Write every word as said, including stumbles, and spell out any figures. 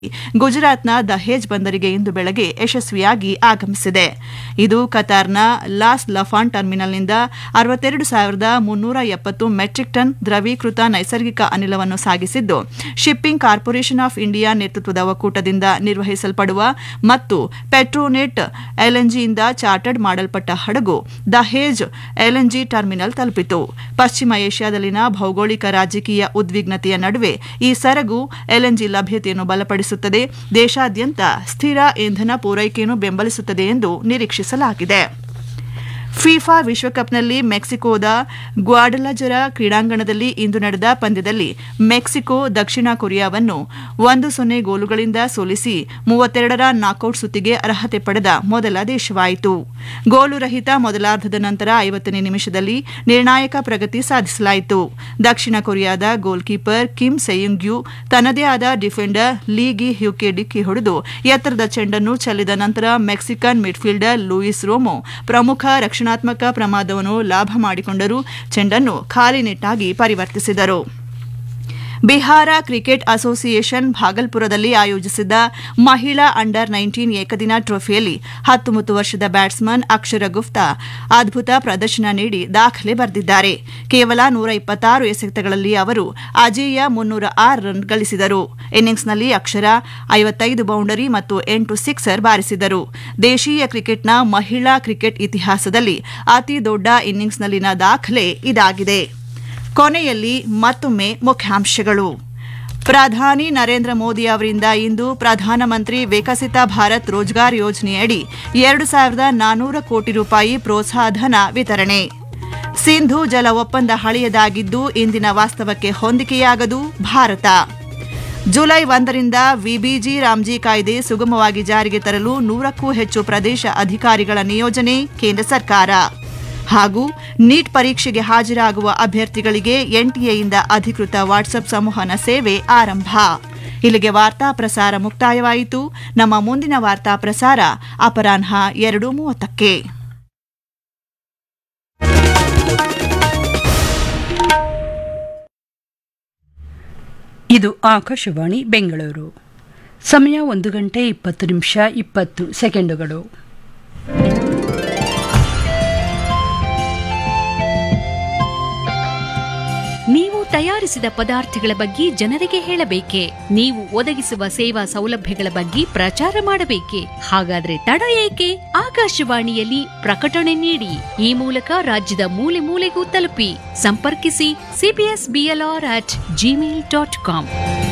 ಗುಜರಾತ್ನ ದಹೇಜ್ ಬಂದರಿಗೆ ಇಂದು ಬೆಳಗ್ಗೆ ಯಶಸ್ವಿಯಾಗಿ ಆಗಮಿಸಿದೆ. ಇದು ಕತಾರ್ನ ಲಾಸ್ ಲಫಾನ್ ಟರ್ಮಿನಲ್ನಿಂದ ಅರವತ್ತೆರಡು ಸಾವಿರದ ಮುನ್ನೂರ ಎಪ್ಪತ್ತು ಮೆಟ್ರಿಕ್ ಟನ್ ದ್ರವೀಕೃತ ನೈಸರ್ಗಿಕ ಅನಿಲವನ್ನು ಸಾಗಿಸಿದ್ದು, ಶಿಪ್ಪಿಂಗ್ ಕಾರ್ಪೊರೇಷನ್ ಆಫ್ ಇಂಡಿಯಾ ನೇತೃತ್ವದ ಒಕ್ಕೂಟದಿಂದ ನಿರ್ವಹಿಸಲ್ಪಡುವ ಮತ್ತು ಪೆಟ್ರೋನೆಟ್ ಎಲ್ಎನ್ಜಿಯಿಂದ ಚಾರ್ಟರ್ಡ್ ಮಾಡಲ್ಪಟ್ಟ ಹಡಗು ದಹೇಜ್ ಎಲ್ಎನ್ಜಿ ಟರ್ಮಿನಲ್ ತಲುಪಿತು. ಪಶ್ಚಿಮ ಏಷ್ಯಾದಲ್ಲಿನ ಭೌಗೋಳಿಕ ರಾಜಕೀಯ ಉದ್ವಿಗ್ನತೆಯ ನಡುವೆ ಈ ಸರಗು ಎಲ್ಎನ್ಜಿ ಲಭ್ಯತೆಯನ್ನು ಬಲಪಡಿಸುತ್ತದೆ, ದೇಶಾದ್ಯಂತ ಸ್ಥಿರ ಇಂಧನ ಪೂರೈಕೆಯನ್ನು ಬೆಂಬಲಿಸುತ್ತದೆ ಎಂದು ನಿರೀಕ್ಷಿಸಲಾಗಿದೆ. ಫಿಫಾ ವಿಶ್ವಕಪ್ನಲ್ಲಿ ಮೆಕ್ಸಿಕೋದ ಗ್ವಾಡಲಜರ ಕ್ರೀಡಾಂಗಣದಲ್ಲಿ ಇಂದು ನಡೆದ ಪಂದ್ಯದಲ್ಲಿ ಮೆಕ್ಸಿಕೋ ದಕ್ಷಿಣ ಕೊರಿಯಾವನ್ನು ಒಂದು ಸೊನ್ನೆ ಗೋಲುಗಳಿಂದ ಸೋಲಿಸಿ ಮೂವತ್ತೆರಡರ ನಾಕೌಟ್ ಸುತ್ತಿಗೆ ಅರ್ಹತೆ ಪಡೆದ ಮೊದಲ ದೇಶವಾಯಿತು. ಗೋಲು ರಹಿತ ಮೊದಲಾರ್ಧದ ನಂತರ ಐವತ್ತನೇ ನಿಮಿಷದಲ್ಲಿ ನಿರ್ಣಾಯಕ ಪ್ರಗತಿ ಸಾಧಿಸಲಾಯಿತು. ದಕ್ಷಿಣ ಕೊರಿಯಾದ ಗೋಲ್ ಕೀಪರ್ ಕಿಮ್ ಸೆಯುಂಗ್ ಯು ತನ್ನದೇ ಆದ ಡಿಫೆಂಡರ್ ಲೀ ಗಿ ಹ್ಯೂಕೆ ಡಿಕ್ಕಿ ಹೊಡೆದು ಎತ್ತರದ ಚೆಂಡನ್ನು ಚೆಲ್ಲಿದ ನಂತರ ಮೆಕ್ಸಿಕನ್ ಮಿಡ್ಫೀಲ್ಡರ್ ಲೂಯಿಸ್ ರೋಮೋ ಪ್ರಮುಖ ರಕ್ಷಣಾತ್ಮಕ ಪ್ರಮಾದವನ್ನು ಲಾಭ ಮಾಡಿಕೊಂಡರು, ಚೆಂಡನ್ನು ಖಾಲಿ ನೆಟ್ಟಾಗಿ ಪರಿವರ್ತಿಸಿದರು. ಬಿಹಾರ ಕ್ರಿಕೆಟ್ ಅಸೋಸಿಯೇಷನ್ ಭಾಗಲ್ಪುರದಲ್ಲಿ ಆಯೋಜಿಸಿದ್ದ ಮಹಿಳಾ ಅಂಡರ್ ನೈನ್ಟೀನ್ ಏಕದಿನ ಟ್ರೋಫಿಯಲ್ಲಿ ಹತ್ತೊಂಬತ್ತು ವರ್ಷದ ಬ್ಯಾಟ್ಸ್ಮನ್ ಅಕ್ಷರ ಗುಪ್ತಾ ಅದ್ಭುತ ಪ್ರದರ್ಶನ ನೀಡಿ ದಾಖಲೆ ಬರೆದಿದ್ದಾರೆ. ಕೇವಲ ನೂರ ಇಪ್ಪತ್ತಾರು ಎಸೆತಗಳಲ್ಲಿ ಅವರು ಅಜೇಯ ಮುನ್ನೂರ ಆರು ರನ್ ಗಳಿಸಿದರು. ಇನ್ನಿಂಗ್ಸ್ನಲ್ಲಿ ಅಕ್ಷರ ಐವತ್ತೈದು ಬೌಂಡರಿ ಮತ್ತು ಎಂಟು ಸಿಕ್ಸರ್ ಬಾರಿಸಿದರು. ದೇಶೀಯ ಕ್ರಿಕೆಟ್ನ ಮಹಿಳಾ ಕ್ರಿಕೆಟ್ ಇತಿಹಾಸದಲ್ಲಿ ಅತಿ ದೊಡ್ಡ ಇನ್ನಿಂಗ್ಸ್ನಲ್ಲಿನ ದಾಖಲೆ ಇದಾಗಿದೆ. ಕೊನೆಯಲ್ಲಿ ಮತ್ತೊಮ್ಮೆ ಮುಖ್ಯಾಂಶಗಳು. ಪ್ರಧಾನಿ ನರೇಂದ್ರ ಮೋದಿ ಅವರಿಂದ ಇಂದು ಪ್ರಧಾನಮಂತ್ರಿ ವಿಕಸಿತ ಭಾರತ್ ರೋಜ್ಗಾರ್ ಯೋಜನೆಯಡಿ ಎರಡು ಸಾವಿರದ ನಾನ್ನೂರು ಕೋಟಿ ರೂಪಾಯಿ ಪ್ರೋತ್ಸಾಹಧನ ವಿತರಣೆ. ಸಿಂಧೂ ಜಲ ಒಪ್ಪಂದ ಹಳೆಯದಾಗಿದ್ದು ಇಂದಿನ ವಾಸ್ತವಕ್ಕೆ ಹೊಂದಿಕೆಯಾಗದು ಭಾರತ. ಜುಲೈ ಒಂದರಿಂದ ವಿಬಿಜಿ ರಾಮ್ಜಿ ಕಾಯ್ದೆ ಸುಗಮವಾಗಿ ಜಾರಿಗೆ ತರಲು ನೂರಕ್ಕೂ ಹೆಚ್ಚು ಪ್ರದೇಶ ಅಧಿಕಾರಿಗಳ ನಿಯೋಜನೆ ಕೇಂದ್ರ ಸರ್ಕಾರ. ಹಾಗೂ ನೀಟ್ ಪರೀಕ್ಷೆಗೆ ಹಾಜರಾಗುವ ಅಭ್ಯರ್ಥಿಗಳಿಗೆ ಎನ್ಟಿಎಯಿಂದ ಅಧಿಕೃತ ವಾಟ್ಸ್ಆಪ್ ಸಂವಹನ ಸೇವೆ ಆರಂಭ. ಇಲ್ಲಿಗೆ ವಾರ್ತಾ ಪ್ರಸಾರ ಮುಕ್ತಾಯವಾಯಿತು. ನಮ್ಮ ಮುಂದಿನ ವಾರ್ತಾ ಪ್ರಸಾರ ಅಪರಾಹ್ನ ಎರಡು ಮೂವತ್ತಕ್ಕೆ. ಇದು ಆಕಾಶವಾಣಿ ಬೆಂಗಳೂರು. ಸಮಯ ಒಂದು ಗಂಟೆ ಇಪ್ಪತ್ತು ನಿಮಿಷ ಇಪ್ಪತ್ತು ಸೆಕೆಂಡುಗಳು. ನೀವು ತಯಾರಿಸಿದ ಪದಾರ್ಥಗಳ ಬಗ್ಗೆ ಜನರಿಗೆ ಹೇಳಬೇಕೆ? ನೀವು ಒದಗಿಸುವ ಸೇವಾ ಸೌಲಭ್ಯಗಳ ಬಗ್ಗೆ ಪ್ರಚಾರ ಮಾಡಬೇಕೆ? ಹಾಗಾದ್ರೆ ತಡ ಏಕೆ? ಆಕಾಶವಾಣಿಯಲ್ಲಿ ಪ್ರಕಟಣೆ ನೀಡಿ. ಈ ಮೂಲಕ ರಾಜ್ಯದ ಮೂಲೆ ಮೂಲೆಗೂ ತಲುಪಿ. ಸಂಪರ್ಕಿಸಿ CBS BLR at Gmail dot com.